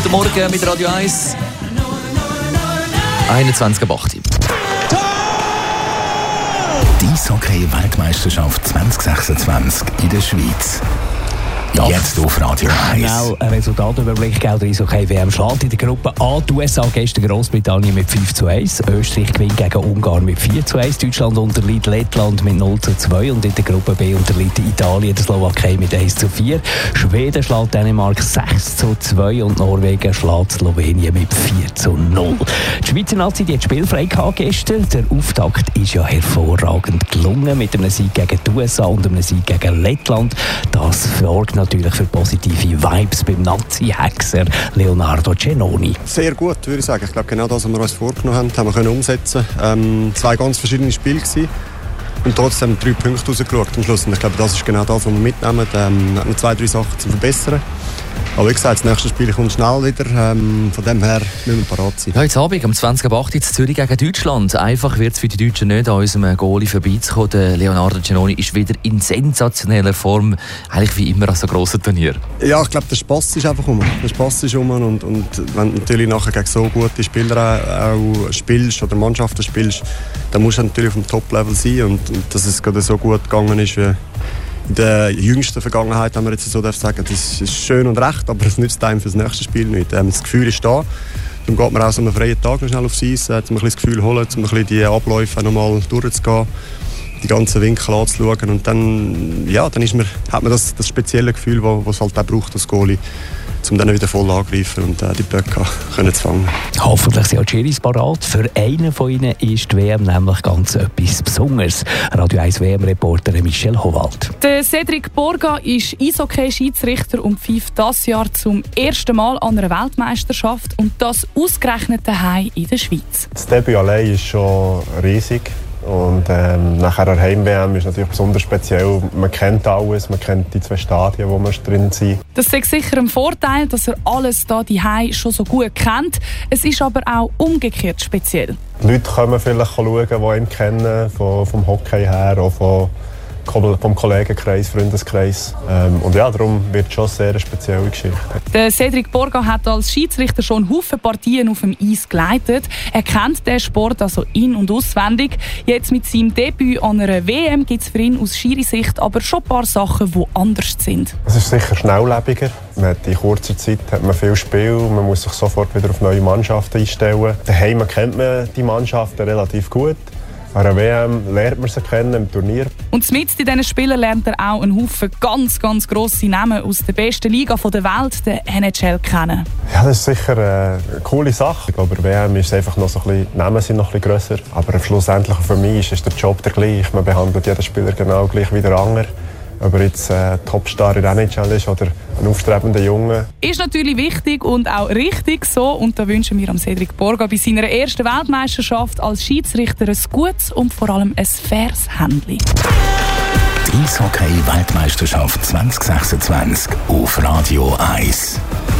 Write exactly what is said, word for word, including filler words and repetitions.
Guten Morgen mit Radio eins. einundzwanzig ab acht. Die Eishockey-Weltmeisterschaft zwanzig sechsundzwanzig in der Schweiz. Ja. Jetzt auf Radio eins. Genau, ein Resultatüberblick. Der Eishockey-W M schlägt in der Gruppe A die U S A gestern Großbritannien mit fünf zu eins. Österreich gewinnt gegen Ungarn mit vier zu eins. Deutschland unterliegt Lettland mit null zu zwei. Und in der Gruppe B unterliegt Italien der Slowakei mit eins zu vier. Schweden schlägt Dänemark sechs zu zwei. Und Norwegen schlägt Slowenien mit vier zu null. Die Schweizer Nazi die hat spielfrei gehabt gestern. Der Auftakt ist ja hervorragend gelungen mit einem Sieg gegen die U S A und einem Sieg gegen Lettland. Das sorgt natürlich für positive Vibes beim Nazi-Hexer Leonardo Cenoni. Sehr gut, würde ich sagen. Ich glaube, genau das, was wir uns vorgenommen haben, haben wir können umsetzen. Ähm, zwei ganz verschiedene Spiele gewesen. Und trotzdem drei Punkte rausgeschaut am Schluss. Und ich glaube, das ist genau das, was wir mitnehmen. Ähm, hat noch zwei, drei Sachen zu verbessern. Aber wie gesagt, das nächste Spiel kommt schnell wieder. Ähm, von dem her müssen wir parat sein. Ja, heute Abend, am zwanzig ab acht in Zürich gegen Deutschland. Einfach wird es für die Deutschen nicht, an unserem Goalie vorbeizukommen. Der Leonardo Cenoni ist wieder in sensationeller Form. Eigentlich wie immer an so grossen Turnier. Ja, ich glaube, der Spass ist einfach um. Der Spass ist um. Und, und wenn du natürlich nachher gegen so gute Spieler auch spielst oder Mannschaften spielst, dann musst du natürlich auf dem Top-Level sein. Und, und dass es gerade so gut gegangen ist wie in der jüngsten Vergangenheit, wenn man jetzt so darf sagen, das ist schön und recht, aber es nützt einem für das nächste Spiel nicht. Ähm, das Gefühl ist da. Darum geht man auch so einen freien Tag noch schnell aufs Eis, äh, um ein bisschen das Gefühl zu holen, um ein bisschen die Abläufe noch mal durchzugehen, die ganzen Winkel anzuschauen. Und dann, ja, dann ist man, hat man das, das spezielle Gefühl, das es halt auch braucht, das Goalie, um dann wieder voll angreifen und äh, die Böcke können zu fangen. Hoffentlich sind auch die Schiris parat. Für einen von ihnen ist die W M nämlich ganz etwas Besonderes. Radio eins W M-Reporter Michel Howald. Der Cedric Borga ist Eishockey-Schiedsrichter und pfeift dieses Jahr zum ersten Mal an einer Weltmeisterschaft und das ausgerechnet daheim in der Schweiz. Das Debüt allein ist schon riesig. Und ähm, nachher an der Heim-W M ist natürlich besonders speziell. Man kennt alles, man kennt die zwei Stadien, wo wir drin sind. Das ist sicher ein Vorteil, dass er alles hier daheim schon so gut kennt. Es ist aber auch umgekehrt speziell. Die Leute kommen vielleicht schauen, die ihn kennen, vom, vom Hockey her, auch vom, vom Kollegenkreis, Freundeskreis. Ähm, und ja, darum wird es schon sehr eine spezielle Geschichte. Der Cedric Borga hat als Schiedsrichter schon Haufen Partien auf dem Eis geleitet. Er kennt den Sport also in- und auswendig. Jetzt mit seinem Debüt an einer W M gibt es für ihn aus Schiri-Sicht aber schon ein paar Sachen, die anders sind. Es ist sicher schnelllebiger. Man hat in kurzer Zeit hat man viel Spiel. Man muss sich sofort wieder auf neue Mannschaften einstellen. Daheim kennt man die Mannschaften relativ gut. An der W M lernt man sie kennen im Turnier. Und mitten in diesen Spielen lernt er auch einen Haufen ganz, ganz grosse Namen aus der besten Liga der Welt, der N H L, kennen. Ja, das ist sicher eine coole Sache. Ich glaube, bei der W M ist es einfach noch so ein bisschen, die Namen sind noch ein bisschen grösser. Aber schlussendlich für mich ist der Job der gleich. Man behandelt jeden Spieler genau gleich wie der andere. Ob er jetzt ein Topstar in der N H L ist oder ein aufstrebender Junge. Ist natürlich wichtig und auch richtig so. Und da wünschen wir am Cedric Borga bei seiner ersten Weltmeisterschaft als Schiedsrichter ein gutes und vor allem ein faires Händchen. Die Eishockey-Weltmeisterschaft zwanzig sechsundzwanzig auf Radio eins.